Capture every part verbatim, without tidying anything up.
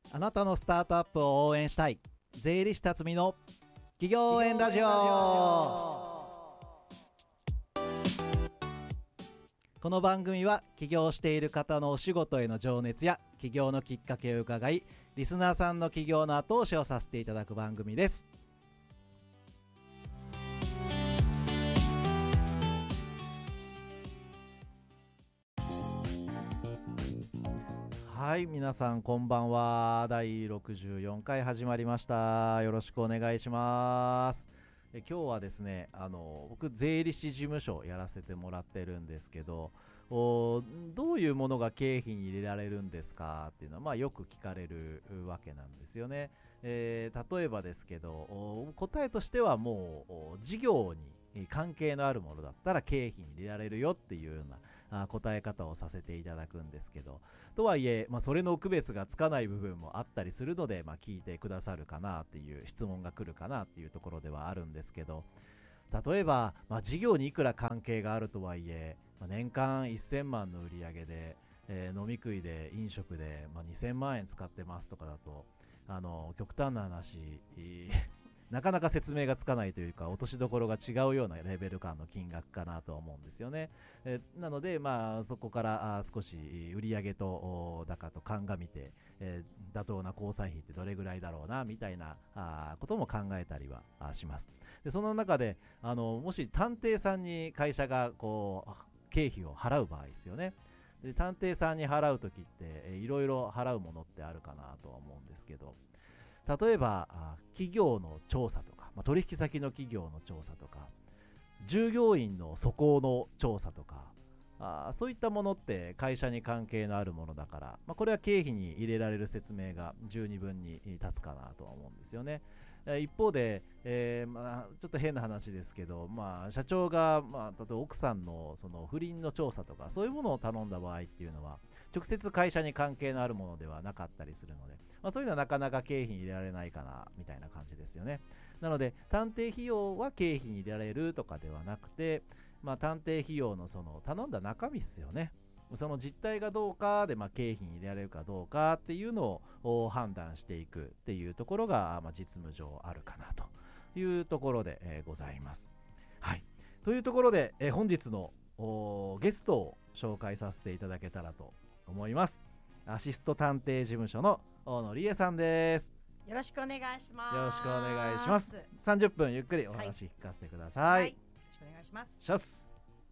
あなたのスタートアップを応援したい税理士辰巳の企業応援ラジオ。この番組は起業している方のお仕事への情熱や起業のきっかけを伺い、リスナーさんの起業の後押しをさせていただく番組です。はい、皆さんこんばんは。だいろくじゅうよんかい始まりました。よろしくお願いします。え今日はですね、あの僕税理士事務所やらせてもらってるんですけど、おどういうものが経費に入れられるんですかっていうのは、まあ、よく聞かれるわけなんですよね。えー例えばですけど、お答えとしてはもうお事業に関係のあるものだったら経費に入れられるよっていうようなあ答え方をさせていただくんですけど、とはいえ、まあ、それの区別がつかない部分もあったりするので、まあ、聞いてくださるかなっていう質問が来るかなっていうところではあるんですけど、例えば、まあ、事業にいくら関係があるとはいえ、まあ、年間せんまんの売り上げで、えー飲み食いで飲食で、まあ、にせんまん円使ってますとかだと、あの極端な話、なかなか説明がつかないというか、落としどころが違うようなレベル感の金額かなと思うんですよね。えなので、まあ、そこからあ少し売上とお高と鑑みて、えー妥当な交際費ってどれぐらいだろうなみたいなあことも考えたりはあします。でその中であのもし探偵さんに会社がこう経費を払う場合ですよね。で探偵さんに払うときっていろいろ払うものってあるかなとは思うんですけど、例えばあ企業の調査とか、まあ、取引先の企業の調査とか、従業員の素行の調査とか、あそういったものって会社に関係のあるものだから、まあ、これは経費に入れられる説明が十二分に立つかなとは思うんですよね。一方で、えーまあ、ちょっと変な話ですけど、まあ、社長が、まあ、例えば奥さんのその不倫の調査とかそういうものを頼んだ場合っていうのは直接会社に関係のあるものではなかったりするので、まあ、そういうのはなかなか経費に入れられないかなみたいな感じですよね。なので探偵費用は経費に入れられるとかではなくて、まあ、探偵費用のその頼んだ中身っすよね。その実態がどうかで、まあ、経費に入れられるかどうかっていうのを判断していくっていうところが、まあ、実務上あるかなというところで、えーございます。はい。というところで、えー本日のゲストを紹介させていただけたらと思います。アシスト探偵事務所の大野理恵さんです。 よろしくお願いします。 よろしくお願いします。さんじゅっぷんゆっくりお話聞かせてください。 はい、よろしくお願いします。 シャス。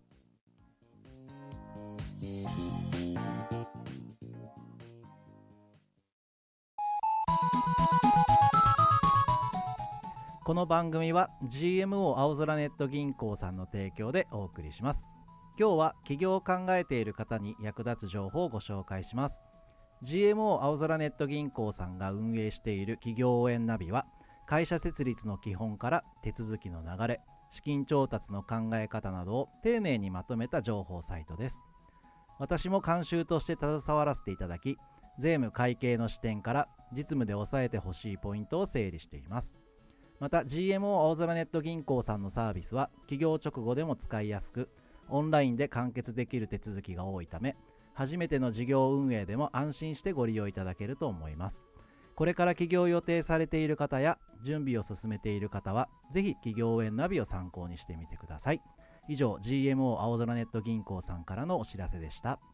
この番組は ジーエムオー 青空ネット銀行さんの提供でお送りします。今日は起業を考えている方に役立つ情報をご紹介します。 ジーエムオー 青空ネット銀行さんが運営している企業応援ナビは、会社設立の基本から手続きの流れ、資金調達の考え方などを丁寧にまとめた情報サイトです。私も監修として携わらせていただき、税務会計の視点から実務で押さえてほしいポイントを整理しています。また ジーエムオー 青空ネット銀行さんのサービスは起業直後でも使いやすく、オンラインで完結できる手続きが多いため、初めての事業運営でも安心してご利用いただけると思います。これから起業を予定されている方や準備を進めている方は、ぜひ起業応援ナビを参考にしてみてください。以上 ジーエムオー 青空ネット銀行さんからのお知らせでした。